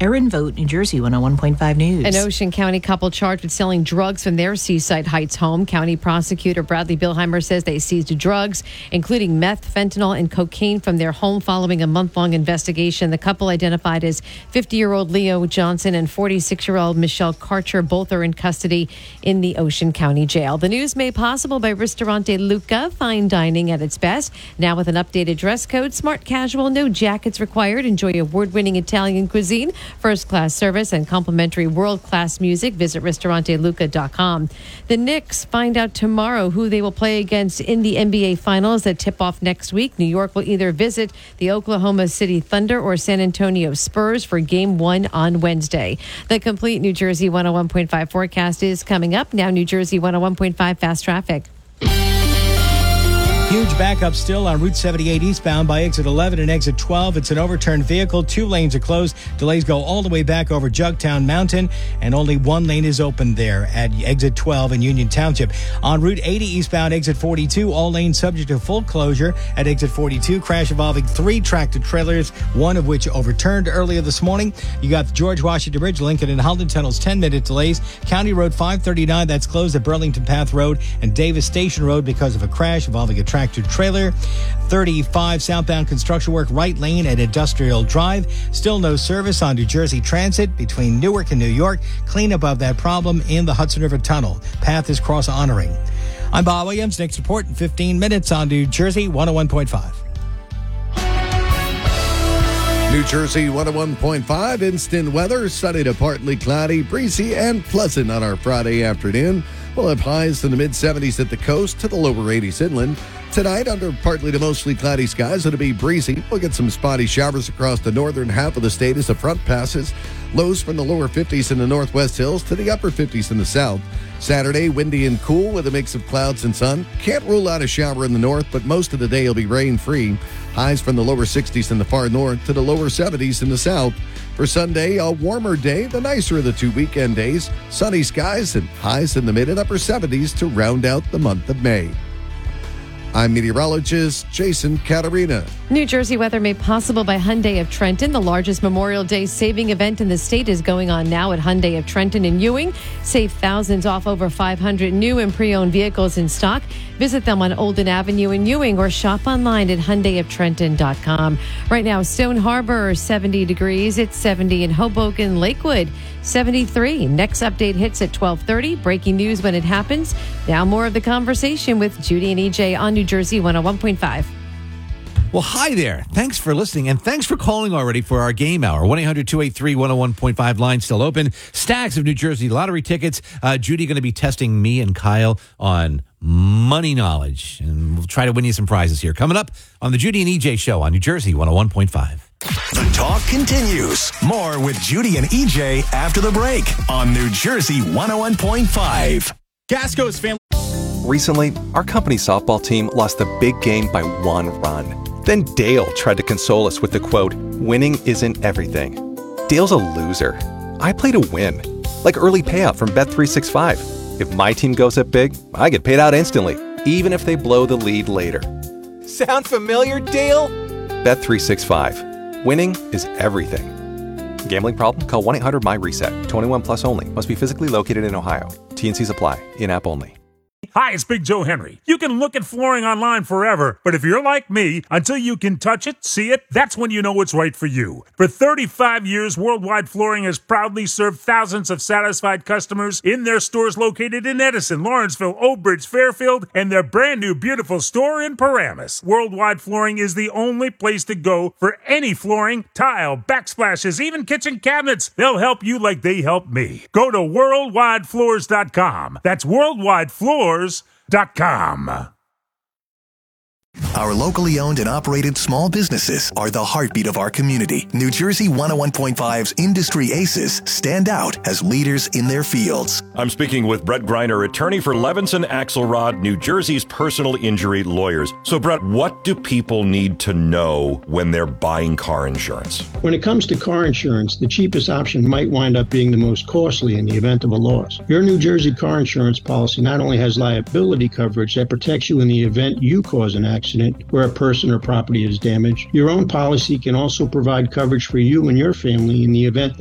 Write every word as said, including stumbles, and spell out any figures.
Erin Vogt, New Jersey one oh one point five News. An Ocean County couple charged with selling drugs from their Seaside Heights home. County prosecutor Bradley Bilheimer says they seized drugs, including meth, fentanyl, and cocaine from their home following a month-long investigation. The couple, identified as fifty-year-old Leo Johnson and forty-six-year-old Michelle Karcher, both are in custody in the Ocean County Jail. The news made possible by Ristorante Luca, fine dining at its best. Now with an updated dress code, smart casual, no jackets required. Enjoy award-winning Italian cuisine, first-class service, and complimentary world-class music. Visit ristorante luca dot com. The Knicks find out tomorrow who they will play against in the N B A Finals that tip off next week. New York will either visit the Oklahoma City Thunder or San Antonio Spurs for Game One on Wednesday. The complete New Jersey one oh one point five forecast is coming up. Now New Jersey one oh one point five fast traffic. Huge backup still on Route seventy-eight eastbound by exit eleven and exit twelve. It's an overturned vehicle. Two lanes are closed. Delays go all the way back over Jugtown Mountain, and only one lane is open there at exit twelve in Union Township. On Route eighty eastbound, exit forty-two, all lanes subject to full closure at exit forty-two. Crash involving three tractor trailers, one of which overturned earlier this morning. You got the George Washington Bridge, Lincoln and Halden Tunnels, ten-minute delays. County Road five thirty-nine, that's closed at Burlington Path Road and Davis Station Road because of a crash involving a tractor trailer. thirty-five southbound construction work, right lane at Industrial Drive. Still no service on New Jersey Transit between Newark and New York. Cleanup of that problem in the Hudson River Tunnel. Path is cross honoring. I'm Bob Williams. Next report in fifteen minutes on New Jersey one oh one point five. New Jersey one oh one point five, instant weather, sunny to partly cloudy, breezy and pleasant on our Friday afternoon. We'll have highs in the mid seventies at the coast to the lower eighties inland. Tonight, under partly to mostly cloudy skies, it'll be breezy. We'll get some spotty showers across the northern half of the state as the front passes. Lows from the lower fifties in the northwest hills to the upper fifties in the south. Saturday, windy and cool with a mix of clouds and sun. Can't rule out a shower in the north, but most of the day will be rain-free. Highs from the lower sixties in the far north to the lower seventies in the south. For Sunday, a warmer day, the nicer of the two weekend days. Sunny skies and highs in the mid and upper seventies to round out the month of May. I'm meteorologist Jason Caterina. New Jersey weather made possible by Hyundai of Trenton. The largest Memorial Day saving event in the state is going on now at Hyundai of Trenton in Ewing. Save thousands off over five hundred new and pre-owned vehicles in stock. Visit them on Olden Avenue in Ewing or shop online at hyundai of trenton dot com. Right now, Stone Harbor, seventy degrees. It's seventy in Hoboken, Lakewood, seventy-three. Next update hits at twelve thirty. Breaking news when it happens. Now more of the conversation with Judy and E J on New Jersey one oh one point five. Well, hi there. Thanks for listening, and thanks for calling already for our game hour. one eight hundred two eight three one oh one point five line still open. Stacks of New Jersey lottery tickets. Uh, Judy going to be testing me and Kyle on money knowledge, and we'll try to win you some prizes here. Coming up on the Judy and E J Show on New Jersey one oh one point five. The talk continues. More with Judy and E J after the break on New Jersey one oh one point five. Gasco's family. Recently, our company softball team lost the big game by one run. Then Dale tried to console us with the quote, "Winning isn't everything." Dale's a loser. I play to win. Like early payout from Bet three sixty-five. If my team goes up big, I get paid out instantly, even if they blow the lead later. Sound familiar, Dale? Bet three sixty-five. Winning is everything. Gambling problem? Call one eight hundred M Y reset. twenty-one plus only. Must be physically located in Ohio. T N Cs apply. In-app only. Hi, it's Big Joe Henry. You can look at flooring online forever, but if you're like me, until you can touch it, see it, that's when you know it's right for you. For thirty-five years, Worldwide Flooring has proudly served thousands of satisfied customers in their stores located in Edison, Lawrenceville, Oak Ridge, Fairfield, and their brand new beautiful store in Paramus. Worldwide Flooring is the only place to go for any flooring, tile, backsplashes, even kitchen cabinets. They'll help you like they helped me. Go to worldwide floors dot com. That's worldwide floors dot com. Our locally owned and operated small businesses are the heartbeat of our community. New Jersey one oh one point five's Industry Aces stand out as leaders in their fields. I'm speaking with Brett Greiner, attorney for Levinson Axelrod, New Jersey's personal injury lawyers. So, Brett, what do people need to know when they're buying car insurance? When it comes to car insurance, the cheapest option might wind up being the most costly in the event of a loss. Your New Jersey car insurance policy not only has liability coverage that protects you in the event you cause an accident, where a person or property is damaged. Your own policy can also provide coverage for you and your family in the event that